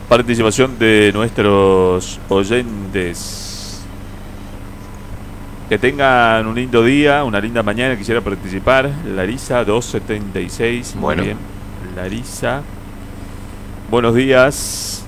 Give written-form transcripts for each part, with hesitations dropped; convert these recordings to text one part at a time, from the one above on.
participación de nuestros oyentes. Que tengan un lindo día, una linda mañana. Quisiera participar. Larisa 276. Muy Bueno. bien. Larisa. Buenos días.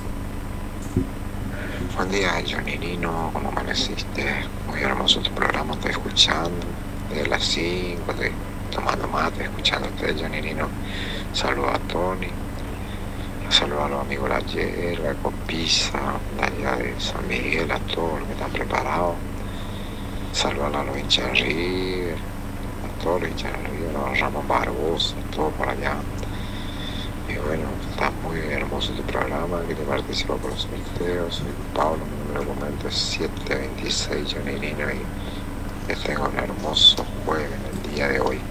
Buen día, Johnny Nino, ¿cómo amaneciste? Muy hermoso tu programa, estoy escuchando desde las 5, estoy tomando mate, escuchándote, Johnny Nino. Saludos a Tony, saludos a los amigos de la Yerba, de Copiza, de allá de San Miguel, a todos los que están preparados. Saludos a los hinchas de River, a todos los hinchas de River, a Ramón Barbosa, todo por allá. Y bueno, está muy hermoso tu programa, que te participo por los sorteos. Soy Pablo, mi número de documento es 726, Johnny Nino, y que tenga un hermoso jueves en el día de hoy.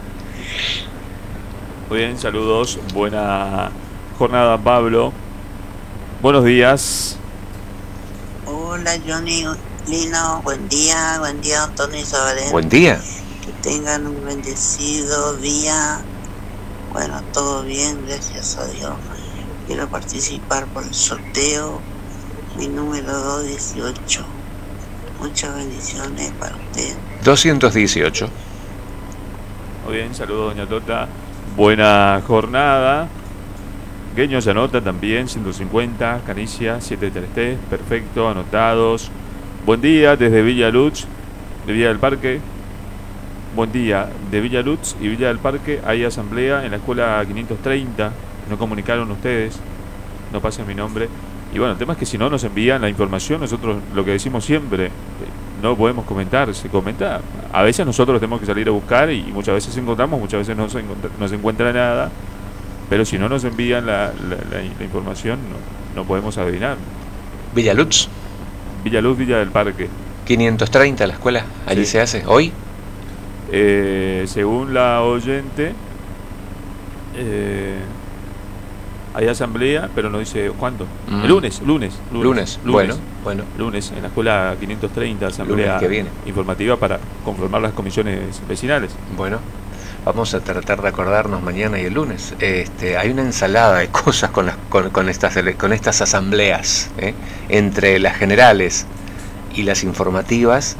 Muy bien, saludos. Buena jornada, Pablo. Buenos días. Hola, Johnny Lino, buen día, Antonio Isabel. Buen día. Que tengan un bendecido día. Bueno, todo bien, gracias a Dios. Quiero participar por el sorteo, mi número 218. Muchas bendiciones para usted. 218. Muy bien, saludos, doña Tota. Buena jornada. Gueño se anota también, 150. Canicia, 733. Perfecto, anotados. Buen día desde Villa Luz, de Villa del Parque. Buen día, de Villa Luz y Villa del Parque hay asamblea en la escuela 530. No comunicaron ustedes, no pasen mi nombre. Y bueno, el tema es que si no nos envían la información, nosotros lo que decimos siempre, no podemos comentar, se comenta. A veces nosotros tenemos que salir a buscar y muchas veces encontramos, muchas veces no se encuentra nada. Pero si no nos envían la información, no podemos adivinar. Villaluz. Villa Luz, Villa del Parque. 530 la escuela, allí Sí. se hace. ¿Hoy? Según la oyente, hay asamblea, pero no dice cuándo. Mm. El lunes. Bueno. Lunes, en la escuela 530, asamblea Lunes que viene. informativa para conformar las comisiones vecinales. Bueno, vamos a tratar de acordarnos mañana y el lunes. Hay una ensalada de cosas con estas asambleas, entre las generales y las informativas.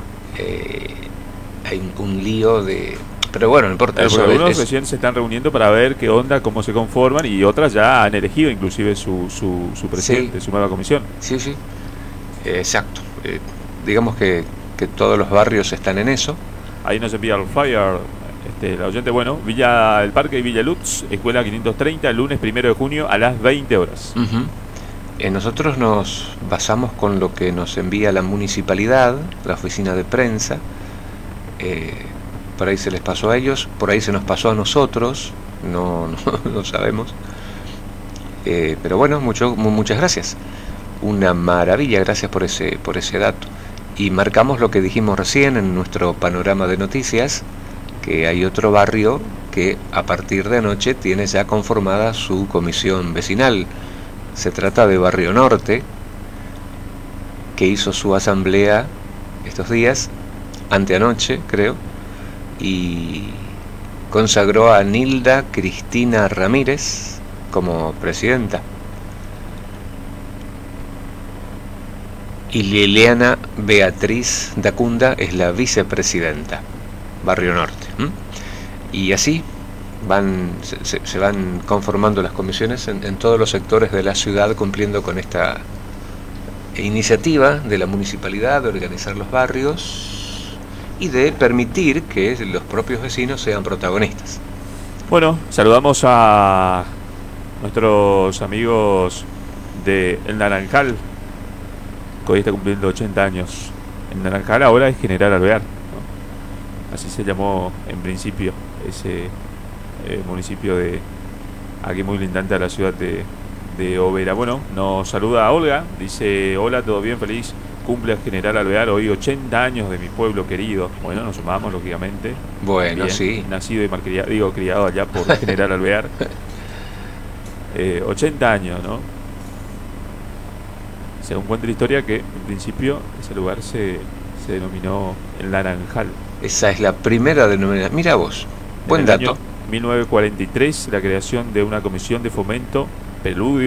Hay un lío de... Pero bueno, no importa. Eso algunos recién se están reuniendo para ver qué onda, cómo se conforman, y otras ya han elegido inclusive su presidente, Sí. su nueva comisión. Sí, exacto. Digamos que todos los barrios están en eso. Ahí nos envía el flyer la oyente. Bueno, Villa del Parque y Villa Luz, escuela 530, lunes 1 de junio a las 20 horas. Nosotros nos basamos con lo que nos envía la municipalidad, la oficina de prensa. Por ahí se les pasó a ellos, por ahí se nos pasó a nosotros, no sabemos. Pero bueno, muchas gracias. Una maravilla, gracias por ese dato. Y marcamos lo que dijimos recién en nuestro panorama de noticias, que hay otro barrio que a partir de anoche tiene ya conformada su comisión vecinal. Se trata de Barrio Norte, que hizo su asamblea estos días, anteanoche creo, y consagró a Nilda Cristina Ramírez como presidenta y Liliana Beatriz Dacunda es la vicepresidenta. Barrio Norte. Y así se van conformando las comisiones en todos los sectores de la ciudad, cumpliendo con esta iniciativa de la municipalidad de organizar los barrios y de permitir que los propios vecinos sean protagonistas. Bueno, saludamos a nuestros amigos de El Naranjal, que hoy está cumpliendo 80 años. El Naranjal ahora es General Alvear, ¿no? Así se llamó en principio ese municipio de aquí muy lindante a la ciudad de Overa. Bueno, nos saluda a Olga, dice: hola, todo bien, feliz cumple General Alvear, hoy 80 años de mi pueblo querido. Bueno, nos sumamos lógicamente. Bueno, bien, sí. Nacido y criado allá por General Alvear. 80 años, ¿no? Según cuenta la historia, que en principio ese lugar se denominó El Naranjal. Esa es la primera denominación. Mira vos, buen En el dato. año 1943, la creación de una comisión de fomento, preludio